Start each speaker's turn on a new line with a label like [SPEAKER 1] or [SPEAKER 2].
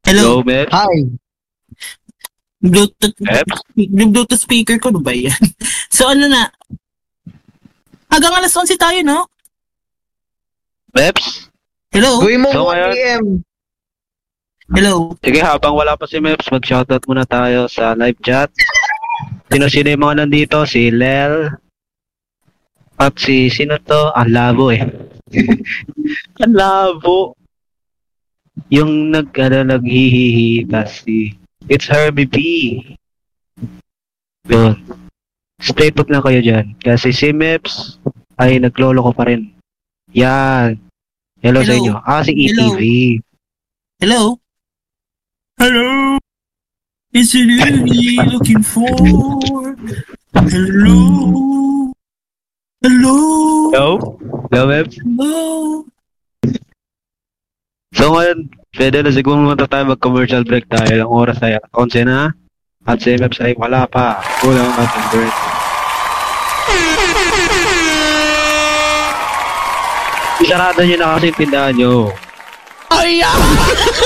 [SPEAKER 1] Hello?
[SPEAKER 2] Go, Meps.
[SPEAKER 3] Hi.
[SPEAKER 1] Bluetooth speaker ko, ano ba yan? So ano na? Hanggang alas 11 tayo, no?
[SPEAKER 2] Meps?
[SPEAKER 1] Hello?
[SPEAKER 3] Gawin mo
[SPEAKER 2] So,
[SPEAKER 3] 1
[SPEAKER 2] ngayon-
[SPEAKER 3] AM.
[SPEAKER 1] Hello?
[SPEAKER 2] Sige, habang wala pa si Meps, mag-shoutout muna tayo sa live chat. Sino-sino yung mga nandito? Si Lel. At sino to? Ang labo eh. Ang labo. Yung naghihihi, tas it's Herbie B. Yun. Stay put lang kayo dyan. Kasi si Meps ay naglolo ko pa rin. Yan. Hello sa
[SPEAKER 1] Hello.
[SPEAKER 2] inyo. Si
[SPEAKER 1] Hello.
[SPEAKER 2] ETV.
[SPEAKER 1] Hello? Hello? Is it really looking for? Hello? Hello?
[SPEAKER 2] Hello? Hello, Meps?
[SPEAKER 1] Hello?
[SPEAKER 2] So ngayon, pwede na siguro muna tayo mag-commercial break tayo. Ang oras ay 11 na. At si Meps ay wala pa. Kulang ang ating break. Isarado nyo na kasi yung tindahan nyo.
[SPEAKER 1] Ay,